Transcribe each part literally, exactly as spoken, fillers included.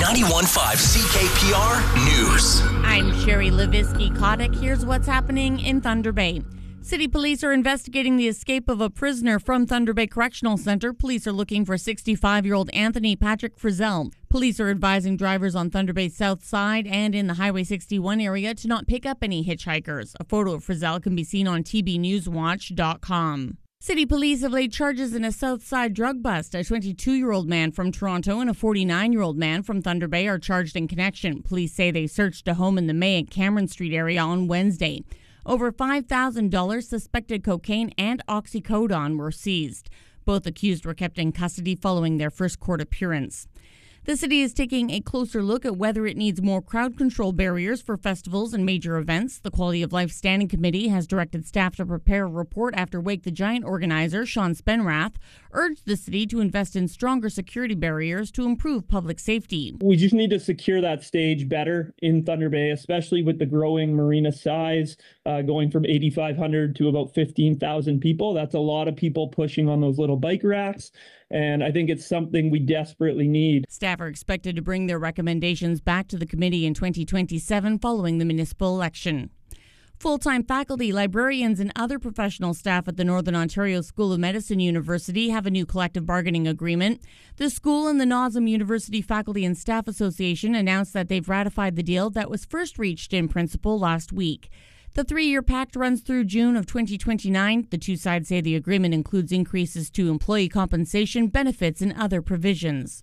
ninety-one point five C K P R News. I'm Sherry Levisky-Kotick. Here's what's happening in Thunder Bay. City police are investigating the escape of a prisoner from Thunder Bay Correctional Center. Police are looking for sixty-five-year-old Anthony Patrick Frizzell. Police are advising drivers on Thunder Bay's south side and in the Highway sixty-one area to not pick up any hitchhikers. A photo of Frizzell can be seen on T B news watch dot com. City police have laid charges in a south side drug bust. A twenty-two-year-old man from Toronto and a forty-nine-year-old man from Thunder Bay are charged in connection. Police say they searched a home in the May and Cameron Street area on Wednesday. Over five thousand dollars suspected cocaine and oxycodone were seized. Both accused were kept in custody following their first court appearance. The city is taking a closer look at whether it needs more crowd control barriers for festivals and major events. The Quality of Life Standing Committee has directed staff to prepare a report after Wake the Giant organizer Sean Spenrath urged the city to invest in stronger security barriers to improve public safety. We just need to secure that stage better in Thunder Bay, especially with the growing marina size, uh, going from eighty-five hundred to about fifteen thousand people. That's a lot of people pushing on those little bike racks. And I think it's something we desperately need. Staff are expected to bring their recommendations back to the committee in twenty twenty-seven following the municipal election. Full-time faculty, librarians, and other professional staff at the Northern Ontario School of Medicine University have a new collective bargaining agreement. The school and the N O S M University Faculty and Staff Association announced that they've ratified the deal that was first reached in principle last week. The three-year pact runs through June of twenty twenty-nine. The two sides say the agreement includes increases to employee compensation, benefits, and other provisions.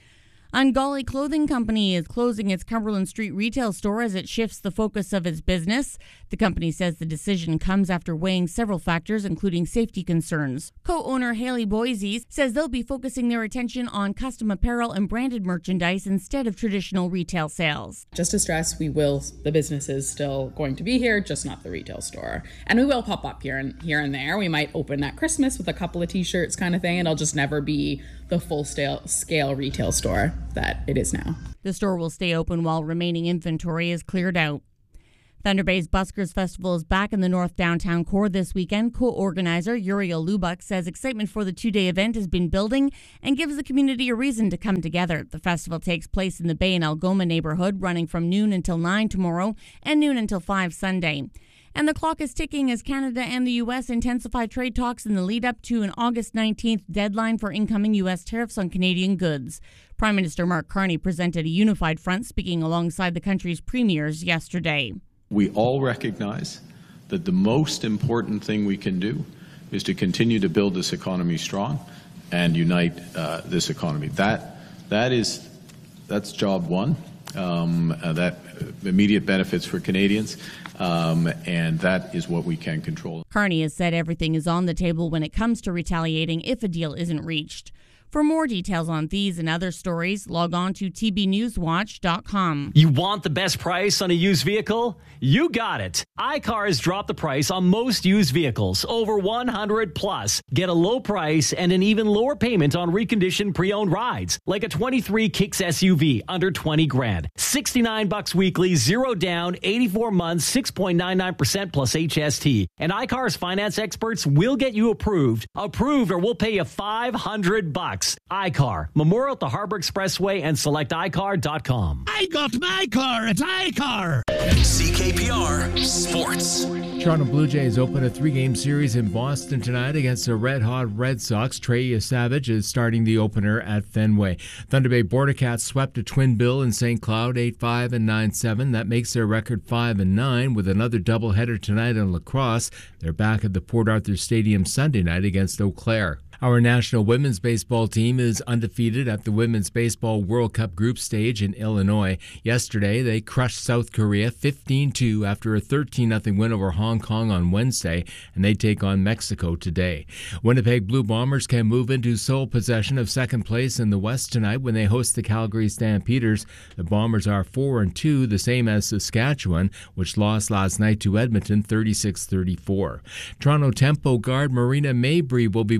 Ungolly Clothing Company is closing its Cumberland Street retail store as it shifts the focus of its business. The company says the decision comes after weighing several factors, including safety concerns. Co-owner Haley Boise says they'll be focusing their attention on custom apparel and branded merchandise instead of traditional retail sales. Just to stress, we will, the business is still going to be here, just not the retail store. And we will pop up here and here and there. We might open at Christmas with a couple of t-shirts kind of thing, and it'll just never be the full scale retail store that it is now. The store will stay open while remaining inventory is cleared out. Thunder Bay's Buskers Festival is back in the North Downtown Core this weekend. Co-organizer Uriel Lubak says excitement for the two-day event has been building and gives the community a reason to come together. The festival takes place in the Bay and Algoma neighborhood, running from noon until nine tomorrow and noon until five Sunday. And the clock is ticking as Canada and the U S intensify trade talks in the lead-up to an August nineteenth deadline for incoming U S tariffs on Canadian goods. Prime Minister Mark Carney presented a unified front, speaking alongside the country's premiers yesterday. We all recognize that the most important thing we can do is to continue to build this economy strong and unite uh, this economy. That that is that's job one. Um, uh, that immediate benefits for Canadians, um, and that is what we can control. Carney has said everything is on the table when it comes to retaliating if a deal isn't reached. For more details on these and other stories, log on to T B news watch dot com. You want the best price on a used vehicle? You got it. iCar has dropped the price on most used vehicles, over one hundred plus. Get a low price and an even lower payment on reconditioned pre-owned rides, like a twenty-three Kicks S U V under twenty grand. sixty-nine bucks weekly, zero down, eighty-four months, six point nine nine percent plus H S T. And iCar's finance experts will get you approved. Approved or we'll pay you five hundred bucks. iCar, Memorial at the Harbor Expressway and select i car dot com. I got my car at iCar. C K P R Sports. Toronto Blue Jays open a three-game series in Boston tonight against the red-hot Red Sox. Trey Savage is starting the opener at Fenway. Thunder Bay Border Cats swept a twin bill in Saint Cloud, eight five and nine seven. That makes their record five and nine with another doubleheader tonight in lacrosse. They're back at the Port Arthur Stadium Sunday night against Eau Claire. Our national women's baseball team is undefeated at the Women's Baseball World Cup group stage in Illinois. Yesterday, they crushed South Korea fifteen two after a thirteen nothing win over Hong Kong on Wednesday, and they take on Mexico today. Winnipeg Blue Bombers can move into sole possession of second place in the West tonight when they host the Calgary Stampeders. The Bombers are four and two, the same as Saskatchewan, which lost last night to Edmonton thirty-six thirty-four. Toronto Tempo guard Marina Mabrey will be one of the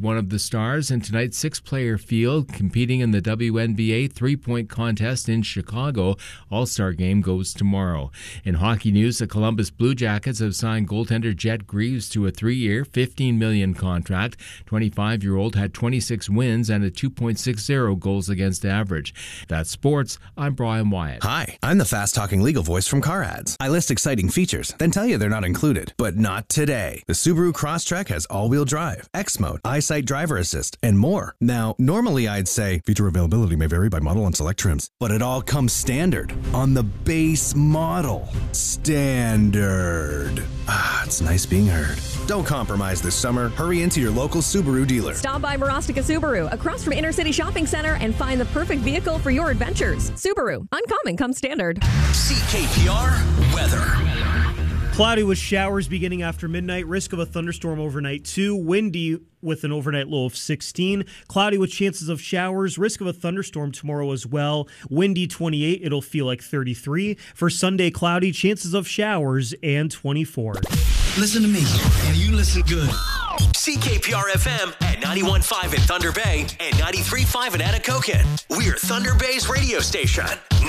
Stars in tonight's six-player field competing in the W N B A three-point contest in Chicago. All-Star game goes tomorrow. In hockey news, the Columbus Blue Jackets have signed goaltender Jet Greaves to a three-year, fifteen million dollars contract. twenty-five-year-old had twenty-six wins and a two point six oh goals against average. That's sports. I'm Brian Wyatt. Hi, I'm the fast-talking legal voice from Car Ads. I list exciting features, then tell you they're not included. But not today. The Subaru Crosstrek has all-wheel drive, X-Mode, EyeSight driver assist, and more. Now, normally I'd say feature availability may vary by model and select trims, but it all comes standard on the base model. Standard. Ah, it's nice being heard. Don't compromise this summer. Hurry into your local Subaru dealer. Stop by Marostica Subaru across from Inner City Shopping Center and find the perfect vehicle for your adventures. Subaru, uncommon comes standard. C K P R weather. Cloudy with showers beginning after midnight. Risk of a thunderstorm overnight too. Windy with an overnight low of sixteen. Cloudy with chances of showers. Risk of a thunderstorm tomorrow as well. Windy twenty-eight. It'll feel like thirty-three. For Sunday, cloudy, chances of showers, and twenty-four. Listen to me, and you listen good. C K P R F M at ninety-one point five in Thunder Bay and ninety-three point five in Anacoken. We're Thunder Bay's radio station.